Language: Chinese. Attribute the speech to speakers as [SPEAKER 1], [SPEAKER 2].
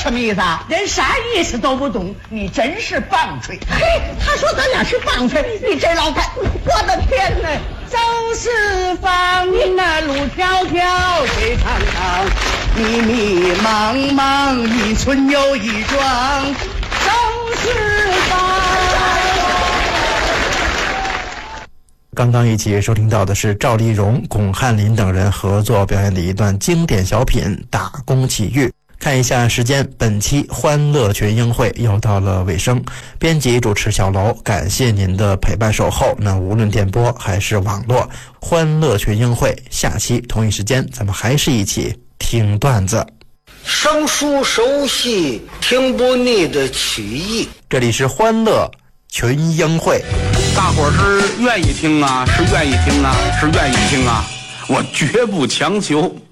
[SPEAKER 1] 什么意思啊？
[SPEAKER 2] 人啥意思都不懂，你真是棒槌。
[SPEAKER 1] 嘿，他说咱俩是棒槌，你这老太，我的天哪！
[SPEAKER 2] 走四方，那路迢迢，水长长，迷迷茫茫，一村又一庄，走四方。
[SPEAKER 3] 刚刚一起收听到的是赵丽蓉、巩汉林等人合作表演的一段经典小品《打工奇遇》。看一下时间，本期欢乐群英会又到了尾声。编辑主持小楼，感谢您的陪伴守候。那无论电波还是网络，欢乐群英会下期同一时间，咱们还是一起听段子，
[SPEAKER 4] 生疏熟悉，听不腻的曲艺。
[SPEAKER 3] 这里是欢乐群英会。
[SPEAKER 5] 大伙儿是愿意听啊，是愿意听啊，是愿意听啊，我绝不强求。